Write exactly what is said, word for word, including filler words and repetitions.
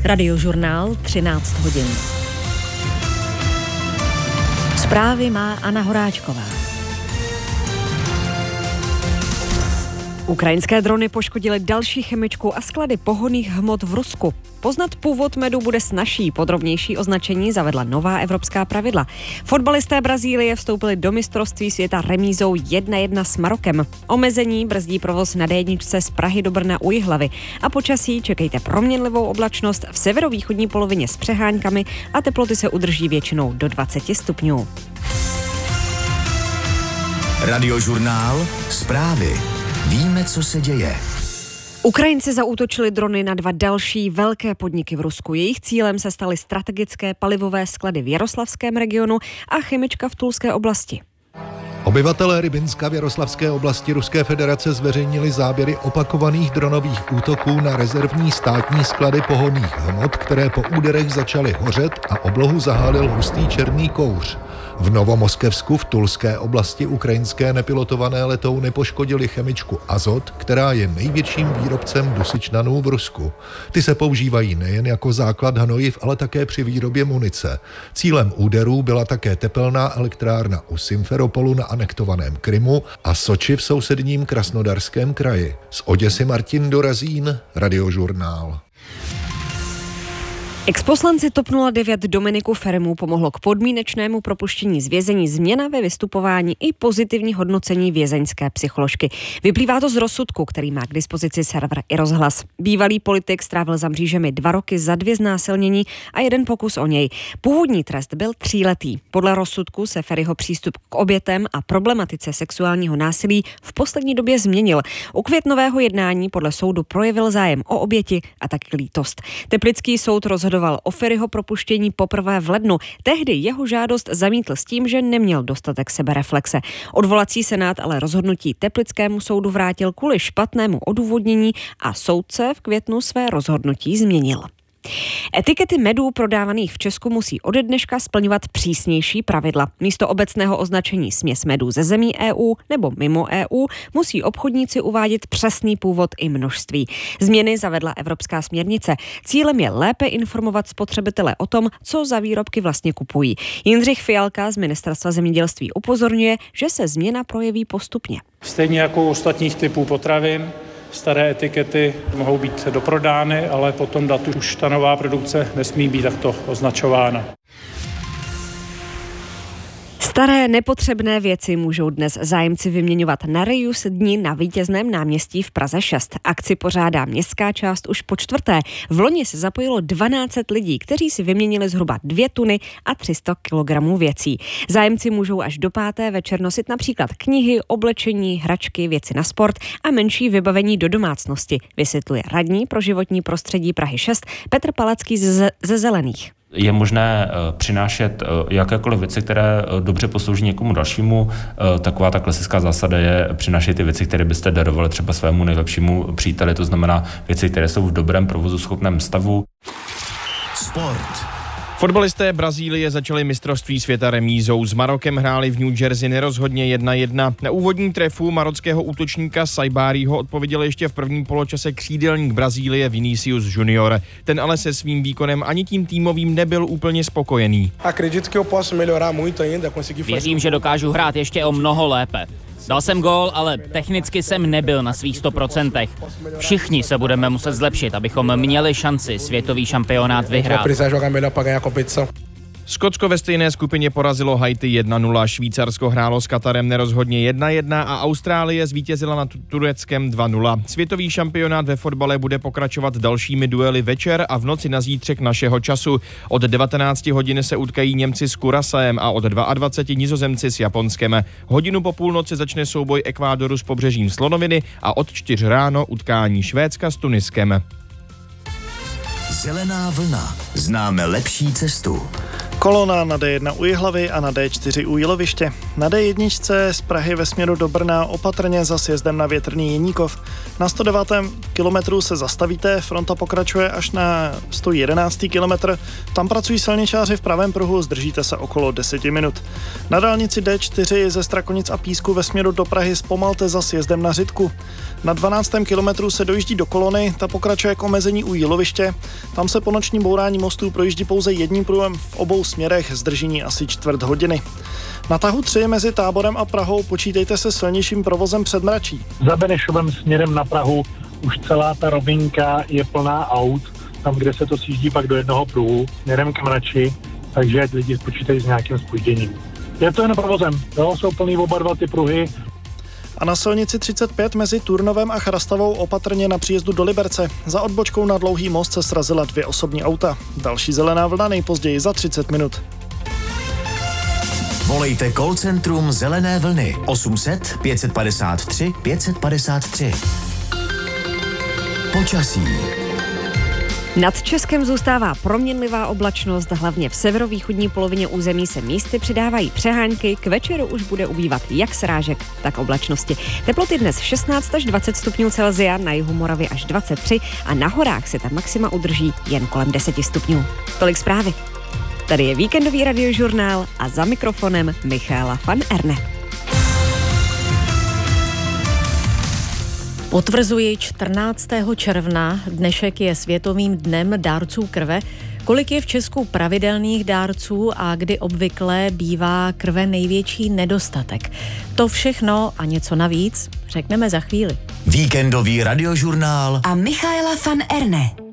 Radiožurnál třináct hodin. Zprávy má Anna Horáčková. Ukrajinské drony poškodily další chemičku a sklady pohonných hmot v Rusku. Poznat původ medu bude snazší, podrobnější označení zavedla nová evropská pravidla. Fotbalisté Brazílie vstoupili do mistrovství světa remízou jedna jedna s Marokem. Omezení brzdí provoz na dé jedna z Prahy do Brna u Jihlavy. A počasí čekejte proměnlivou oblačnost v severovýchodní polovině s přeháňkami a teploty se udrží většinou do dvacet stupňů. Radiožurnál Zprávy. Víme, co se děje. Ukrajinci zaútočili drony na dva další velké podniky v Rusku. Jejich cílem se staly strategické palivové sklady v Jaroslavském regionu a chemička v Tulské oblasti. Obyvatelé Rybinska v Jaroslavské oblasti Ruské federace zveřejnili záběry opakovaných dronových útoků na rezervní státní sklady pohonných hmot, které po úderech začaly hořet a oblohu zahálil hustý černý kouř. V Novomoskevsku v Tulské oblasti ukrajinské nepilotované letouny poškodily chemičku Azot, která je největším výrobcem dusičnanů v Rusku. Ty se používají nejen jako základ hnojiv, ale také při výrobě munice. Cílem úderů byla také tepelná elektrárna u Simferopolu na anektovaném Krymu a Soči v sousedním Krasnodarském kraji. Z Oděsy Martin Dorazín, Radiožurnál. Exposlanci TOP nula devět Dominiku Feremu pomohlo k podmínečnému propuštění z vězení změna ve vystupování i pozitivní hodnocení vězeňské psycholožky. Vyplývá to z rozsudku, který má k dispozici server iRozhlas. Bývalý politik strávil za mřížemi dva roky za dvě znásilnění a jeden pokus o něj. Původní trest byl tříletý. Podle rozsudku se Feriho přístup k obětem a problematice sexuálního násilí v poslední době změnil. U květnového jednání podle soudu projevil zájem o oběti a taky lítost. Teplický soud rozhodl o Feriho propuštění poprvé v lednu. Tehdy jeho žádost zamítl s tím, že neměl dostatek sebereflexe. Odvolací senát ale rozhodnutí Teplickému soudu vrátil kvůli špatnému odůvodnění a soudce v květnu své rozhodnutí změnil. Etikety medů prodávaných v Česku musí ode dneška splňovat přísnější pravidla. Místo obecného označení směs medů ze zemí E U nebo mimo E U musí obchodníci uvádět přesný původ i množství. Změny zavedla evropská směrnice. Cílem je lépe informovat spotřebitele o tom, co za výrobky vlastně kupují. Jindřich Fialka z Ministerstva zemědělství upozorňuje, že se změna projeví postupně. Stejně jako u ostatních typů potravin, staré etikety mohou být doprodány, ale po tom datu už ta nová produkce nesmí být takto označována. Staré nepotřebné věci můžou dnes zájemci vyměňovat na Reuse dni na Vítězném náměstí v Praze šest. Akci pořádá městská část už po čtvrté. V loni se zapojilo dvanáct set lidí, kteří si vyměnili zhruba dvě tuny a tři sta kilogramů věcí. Zájemci můžou až do páté večer nosit například knihy, oblečení, hračky, věci na sport a menší vybavení do domácnosti, vysvětluje radní pro životní prostředí Prahy šest Petr Palacký ze, ze Zelených. Je možné přinášet jakékoliv věci, které dobře poslouží někomu dalšímu. Taková ta klasická zásada je přinášet ty věci, které byste darovali třeba svému nejlepšímu příteli, to znamená věci, které jsou v dobrém provozuschopném stavu. Sport. Fotbalisté Brazílie začali mistrovství světa remízou. S Marokem hráli v New Jersey nerozhodně jedna jedna. Na úvodní trefu marockého útočníka Saibáriho odpověděl ještě v prvním poločase křídelník Brazílie Vinícius Junior. Ten ale se svým výkonem ani tím týmovým nebyl úplně spokojený. Věřím, že dokážu hrát ještě o mnoho lépe. Dal jsem gól, ale technicky jsem nebyl na svých sto procentech. Všichni se budeme muset zlepšit, abychom měli šanci světový šampionát vyhrát. Skotsko ve stejné skupině porazilo Haiti jedna nula, Švýcarsko hrálo s Katarem nerozhodně jedna jedna a Austrálie zvítězila nad Tureckem dva nula. Světový šampionát ve fotbale bude pokračovat dalšími duely večer a v noci na zítřek našeho času. Od devatenáct hodin se utkají Němci s Kurasaem a od dvacet dva Nizozemci s Japonskem. Hodinu po půlnoci začne souboj Ekvádoru s pobřežím Slonoviny a od čtyř ráno utkání Švédska s Tuniskem. Zelená vlna. Známe lepší cestu. Kolona na dé jedna u Jihlavy a na dé čtyři u Jiloviště. Na D jedna z Prahy ve směru do Brna opatrně za sjezdem na Větrný Jeníkov. Na sto devátém kilometru se zastavíte, fronta pokračuje až na sto jedenáctý kilometr. Tam pracují silničáři v pravém pruhu, zdržíte se okolo deset minut. Na dálnici D čtyři ze Strakonic a Písku ve směru do Prahy zpomalte za sjezdem na Řitku. Na dvanáctém kilometru se dojíždí do Kolony, ta pokračuje k omezení u Jíloviště. Tam se po nočním bourání mostů projíždí pouze jedním pruhem v obou směrech, zdržení asi čtvrt hodiny. Na tahu tři mezi Táborem a Prahou počítejte se silnějším provozem před mračí. Za Benešovem směrem na Prahu už celá ta rovinka je plná aut, tam, kde se to sjíždí pak do jednoho pruhu, směrem k mrači, takže lidi počítají s nějakým zpožděním. Je to jen provozem, jo, jsou plný oba dva ty pruhy. A na silnici třicet pět mezi Turnovem a Chrastavou opatrně na příjezdu do Liberce. Za odbočkou na Dlouhý most se srazila dvě osobní auta. Další zelená vlna nejpozději za třicet minut. Volejte call centrum Zelené vlny osm set pět padesát tři pět padesát tři. Počasí. Nad Českem zůstává proměnlivá oblačnost, hlavně v severovýchodní polovině území se místy přidávají přehánky, k večeru už bude ubývat jak srážek, tak oblačnosti. Teploty dnes šestnáct až dvacet stupňů Celsia, na jihu Moravy až dvacet tři a na horách se ta maxima udrží jen kolem deset stupňů. Tolik zprávy. Tady je víkendový radiožurnál a za mikrofonem Michaela van Erne. Potvrzuji čtrnáctého června, dnešek je světovým dnem dárců krve. Kolik je v Česku pravidelných dárců a kdy obvykle bývá krve největší nedostatek? To všechno a něco navíc řekneme za chvíli. Víkendový radiožurnál a Michaela van Erne.